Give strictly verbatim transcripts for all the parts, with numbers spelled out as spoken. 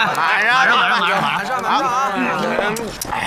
马上马上马上马上马上！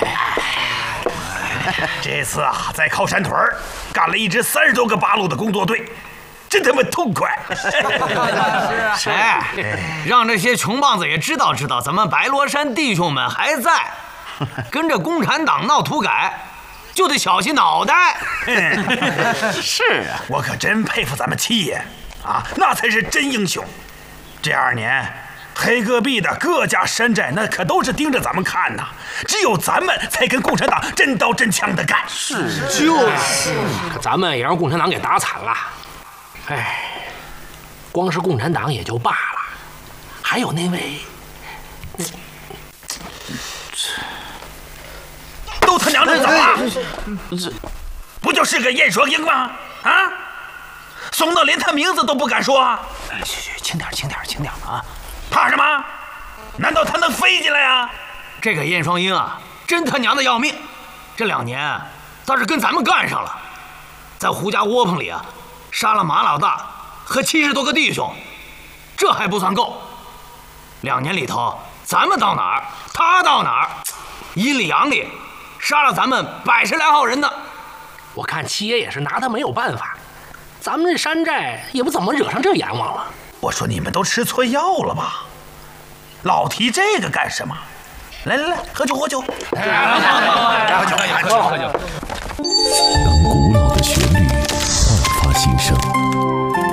这次啊，在靠山屯干了一支三十多个八路的工作队，真他妈痛快！ 是啊，让这些穷棒子也知道知道，咱们白罗山弟兄们还在，跟着共产党闹土改，就得小心脑袋。 是啊，我可真佩服咱们七爷啊，那才是真英雄。这二年，黑戈壁的各家山寨那可都是盯着咱们看呐，只有咱们才跟共产党真刀真枪的干。 是，就是，可咱们也让共产党给打惨了。哎，光是共产党也就罢了，还有那位， 都他娘的怎么了？这不就是个燕双鹰吗？啊，怂到连他名字都不敢说。 嘘嘘，轻点轻点轻点啊！ 怕什么？难道他能飞进来啊？ 这个燕双鹰啊，真他娘的要命！这两年倒是跟咱们干上了，在胡家窝棚里啊，杀了马老大和七十多个弟兄，这还不算够。两年里头，咱们到哪儿，他到哪儿，阴里阳里，杀了咱们百十来号人呢。 我看七爷也是拿他没有办法，咱们这山寨也不怎么惹上这阎王了。 我说你们都吃错药了吧？老提这个干什么？来来来，喝酒喝酒！ 喝酒喝酒喝酒！ 当古老的旋律焕发新生。